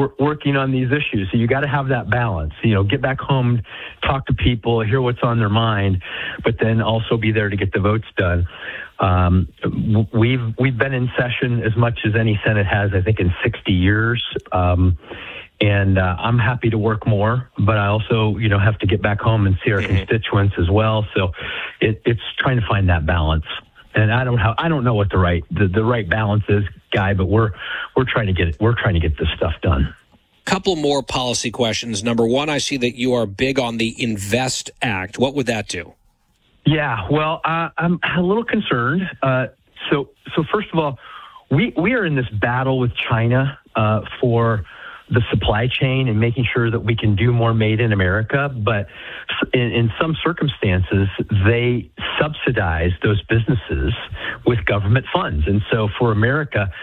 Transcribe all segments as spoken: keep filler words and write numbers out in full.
wor- working on these issues. So you got to have that balance. You know, get back home, talk to people, hear what's on their mind, but then also be there to get the votes done. Um, we've we've been in session as much as any Senate has, I think, in sixty years. Um, and uh, I'm happy to work more, but I also, you know, have to get back home and see our mm-hmm. constituents as well. So it, it's trying to find that balance. And I don't have, I don't know what the right the, the right balance is, Guy, but we're we're trying to get it, we're trying to get this stuff done. Couple more policy questions. Number one, I see that you are big on the INVEST Act. What would that do? Yeah, well, uh, I'm a little concerned. Uh, so, so first of all, we we are in this battle with China uh, for the supply chain and making sure that we can do more made in America. But in, in some circumstances, they subsidize those businesses with government funds. And so for America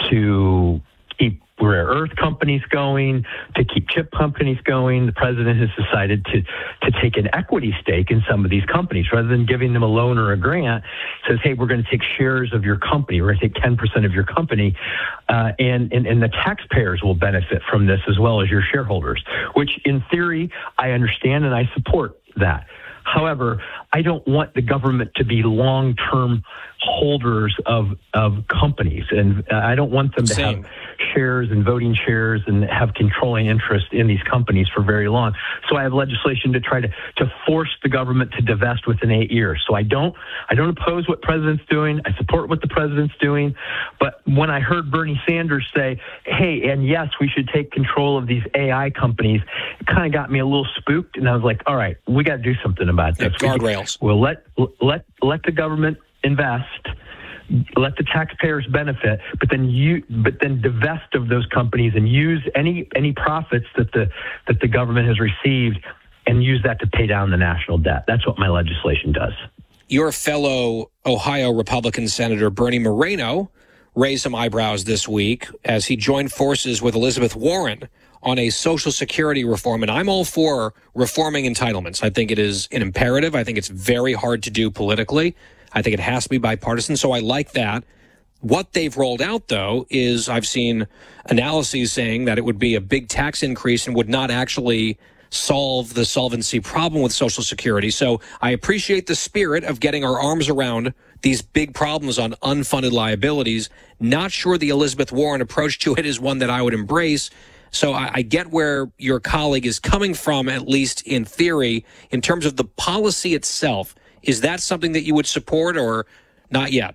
to keep rare earth companies going, to keep chip companies going, the president has decided to to take an equity stake in some of these companies. Rather than giving them a loan or a grant, says, hey, we're going to take shares of your company. We're going to take ten percent of your company, uh, and, and, and the taxpayers will benefit from this as well as your shareholders, which in theory, I understand and I support that. However, I don't want the government to be long-term holders of of companies, and I don't want them to Same. have shares and voting shares and have controlling interest in these companies for very long. So I have legislation to try to, to force the government to divest within eight years. So I don't I don't oppose what president's doing. I support what the president's doing. But when I heard Bernie Sanders say, hey, and yes, we should take control of these A I companies, it kind of got me a little spooked. And I was like, all right, we got to do something about this. Yeah, guardrails. Well, let let let the government invest, let the taxpayers benefit, but then you but then divest of those companies and use any any profits that the that the government has received and use that to pay down the national debt. That's what my legislation does. Your fellow Ohio Republican Senator Bernie Moreno raised some eyebrows this week as he joined forces with Elizabeth Warren on a Social Security reform, and I'm all for reforming entitlements. I think it is an imperative. I think it's very hard to do politically. I think it has to be bipartisan, so I like that. What they've rolled out, though, is I've seen analyses saying that it would be a big tax increase and would not actually solve the solvency problem with Social Security. So I appreciate the spirit of getting our arms around these big problems on unfunded liabilities. Not sure the Elizabeth Warren approach to it is one that I would embrace. So I, I get where your colleague is coming from, at least in theory. In terms of the policy itself, is that something that you would support or not yet?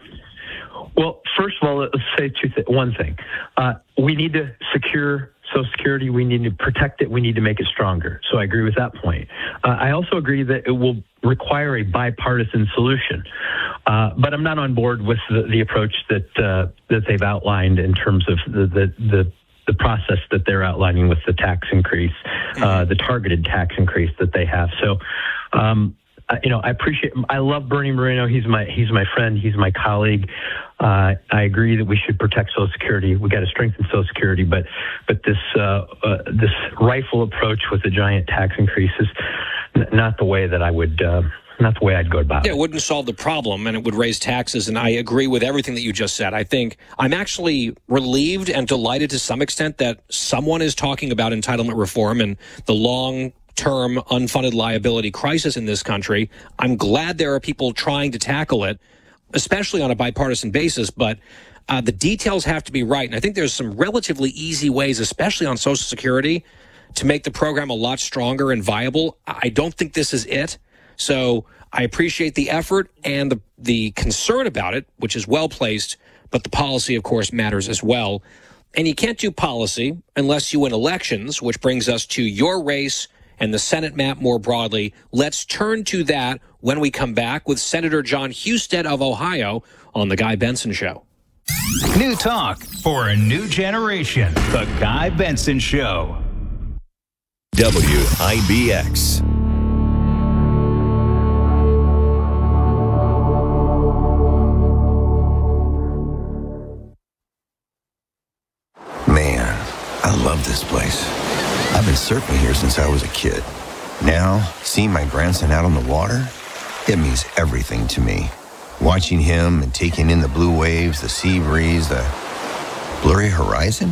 Well, first of all, let's say two th- one thing. Uh, we need to secure Social Security. We need to protect it. We need to make it stronger. So I agree with that point. Uh, I also agree that it will require a bipartisan solution. Uh, but I'm not on board with the, the approach that uh, that they've outlined in terms of the the, the the process that they're outlining with the tax increase, uh, the targeted tax increase that they have. So, um, uh, you know, I appreciate, I love Bernie Moreno. He's my, he's my friend. He's my colleague. Uh, I agree that we should protect Social Security. We got to strengthen Social Security, but, but this, uh, uh, this rifle approach with the giant tax increase is n- not the way that I would, uh, not the way I'd go about yeah, it. It wouldn't solve the problem, and it would raise taxes, and I agree with everything that you just said. I think I'm actually relieved and delighted to some extent that someone is talking about entitlement reform and the long-term unfunded liability crisis in this country. I'm glad there are people trying to tackle it, especially on a bipartisan basis, but uh, the details have to be right, and I think there's some relatively easy ways, especially on Social Security, to make the program a lot stronger and viable. I don't think this is it. So I appreciate the effort and the, the concern about it, which is well placed, but the policy, of course, matters as well. And you can't do policy unless you win elections, which brings us to your race and the Senate map more broadly. Let's turn to that when we come back with Senator John Husted of Ohio on The Guy Benson Show. New talk for a new generation. The Guy Benson Show. W I B X. Man, I love this place. I've been surfing here since I was a kid. Now, seeing my grandson out on the water, it means everything to me. Watching him and taking in the blue waves, the sea breeze, the blurry horizon,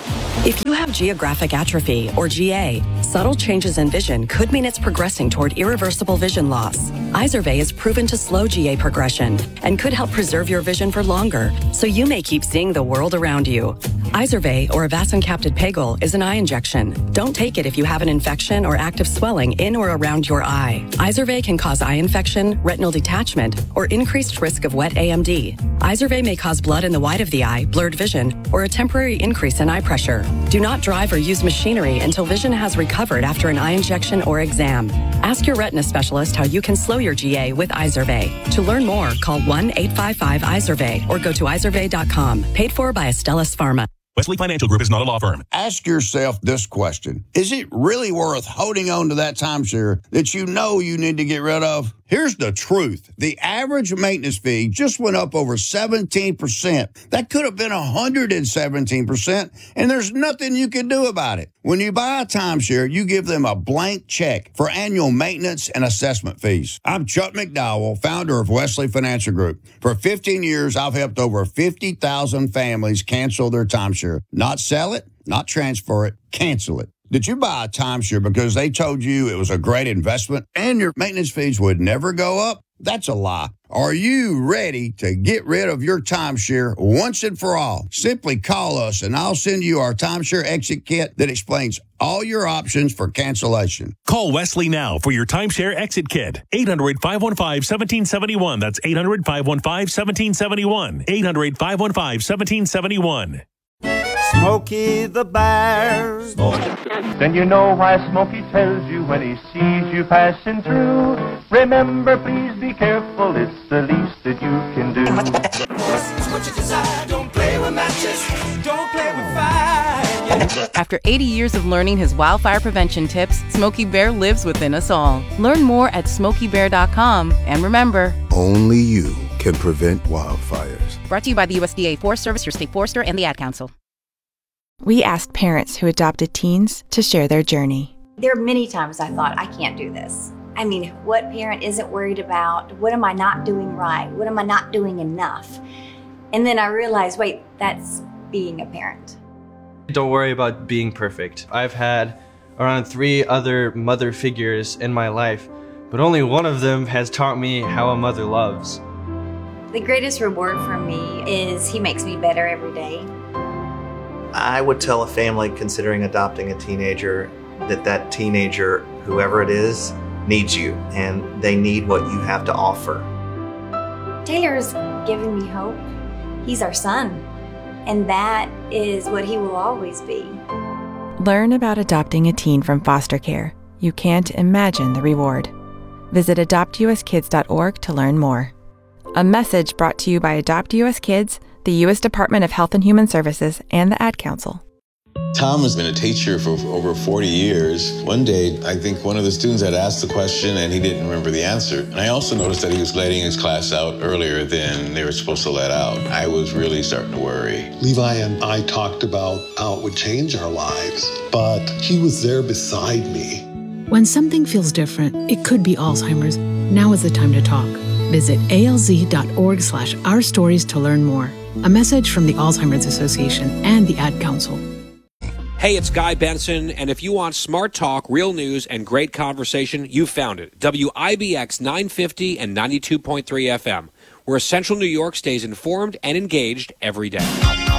If you have geographic atrophy, or G A, subtle changes in vision could mean it's progressing toward irreversible vision loss. Izervay is proven to slow G A progression and could help preserve your vision for longer, so you may keep seeing the world around you. Izervay, or avacincaptad pegol, is an eye injection. Don't take it if you have an infection or active swelling in or around your eye. Izervay can cause eye infection, retinal detachment, or increased risk of wet A M D. Izervay may cause blood in the white of the eye, blurred vision, or a temporary increase in eye pressure. Do not drive or use machinery until vision has recovered after an eye injection or exam. Ask your retina specialist how you can slow your G A with Izervay. To learn more, call one eight five five Izervay or go to izervay dot com. Paid for by Astellas Pharma. Wesley Financial Group is not a law firm. Ask yourself this question. Is it really worth holding on to that timeshare that you know you need to get rid of? Here's the truth. The average maintenance fee just went up over seventeen percent. That could have been one hundred seventeen percent, and there's nothing you can do about it. When you buy a timeshare, you give them a blank check for annual maintenance and assessment fees. I'm Chuck McDowell, founder of Wesley Financial Group. For fifteen years, I've helped over fifty thousand families cancel their timeshare. Not sell it, not transfer it, cancel it. Did you buy a timeshare because they told you it was a great investment and your maintenance fees would never go up? That's a lie. Are you ready to get rid of your timeshare once and for all? Simply call us and I'll send you our timeshare exit kit that explains all your options for cancellation. Call Wesley now for your timeshare exit kit. eight hundred, five one five, one seven seven one. That's eight hundred, five one five, one seven seven one. eight hundred, five one five, one seven seven one. Smokey the Bear. Then you know why Smokey tells you when he sees you passing through. Remember, please be careful, it's the least that you can do. What you desire, don't play with matches, don't play with fire. After eighty years of learning his wildfire prevention tips, Smokey Bear lives within us all. Learn more at smokey bear dot com. And remember, only you can prevent wildfires. Brought to you by the U S D A Forest Service, your state forester, and the Ad Council. We asked parents who adopted teens to share their journey. There are many times I thought, I can't do this. I mean, what parent isn't worried about, what am I not doing right? What am I not doing enough? And then I realized, wait, that's being a parent. Don't worry about being perfect. I've had around three other mother figures in my life, but only one of them has taught me how a mother loves. The greatest reward for me is he makes me better every day. I would tell a family considering adopting a teenager that that teenager, whoever it is, needs you, and they need what you have to offer. Taylor's given me hope. He's our son, and that is what he will always be. Learn about adopting a teen from foster care. You can't imagine the reward. Visit adopt u s kids dot org to learn more. A message brought to you by Adopt U S Kids, the U S Department of Health and Human Services, and the Ad Council. Tom has been a teacher for over forty years. One day, I think one of the students had asked the question and he didn't remember the answer. And I also noticed that he was letting his class out earlier than they were supposed to let out. I was really starting to worry. Levi and I talked about how it would change our lives, but he was there beside me. When something feels different, it could be Alzheimer's. Now is the time to talk. Visit A L Z dot org slash our stories to learn more. A message from the Alzheimer's Association and the Ad Council. Hey, it's Guy Benson, and if you want smart talk, real news, and great conversation, you found it. W I B X nine fifty and ninety-two point three F M, where Central New York stays informed and engaged every day.